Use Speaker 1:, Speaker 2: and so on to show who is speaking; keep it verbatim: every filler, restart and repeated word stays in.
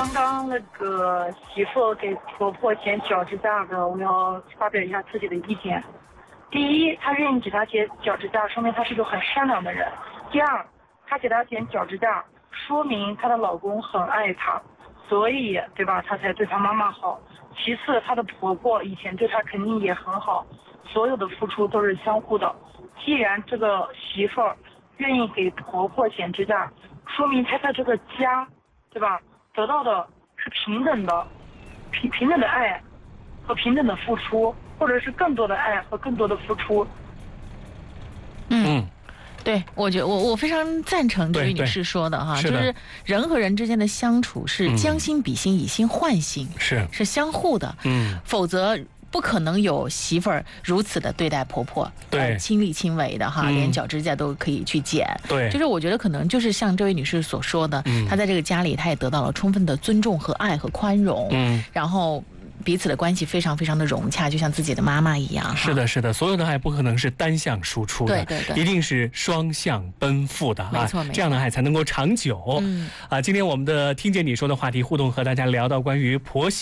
Speaker 1: 刚刚那个媳妇给婆婆剪脚趾甲的，我要发表一下自己的意见。第一，她愿意给她剪脚趾甲，说明她是个很善良的人。第二，她给她剪脚趾甲，说明她的老公很爱她，所以对吧，她才对她妈妈好。其次，她的婆婆以前对她肯定也很好，所有的付出都是相互的。既然这个媳妇儿愿意给婆婆剪指甲，说明她在这个家，对吧，得到的是平等的，平平等的爱和平等的付出，或者是更多的爱和更多的付出。
Speaker 2: 嗯，对，我觉得我我非常赞成这位女士说的哈，
Speaker 3: 是的
Speaker 2: 就是人和人之间的相处是将心比心，以心换心，
Speaker 3: 是
Speaker 2: 是相互的，
Speaker 3: 嗯，
Speaker 2: 否则不可能有媳妇儿如此的对待婆婆，
Speaker 3: 对
Speaker 2: 呃亲力亲为的哈，
Speaker 3: 嗯
Speaker 2: 连脚指甲都可以去剪。
Speaker 3: 对，
Speaker 2: 就是我觉得可能就是像这位女士所说的，
Speaker 3: 嗯
Speaker 2: 她在这个家里，她也得到了充分的尊重和爱和宽容，
Speaker 3: 嗯，
Speaker 2: 然后彼此的关系非常非常的融洽，就像自己的妈妈一样。
Speaker 3: 是的，是的，所有的爱不可能是单向输出的，
Speaker 2: 对对对
Speaker 3: 一定是双向奔赴的啊，
Speaker 2: 没错没错
Speaker 3: 这样的爱才能够长久。
Speaker 2: 嗯
Speaker 3: 啊，今天我们的听见你说的话题互动和大家聊到关于婆媳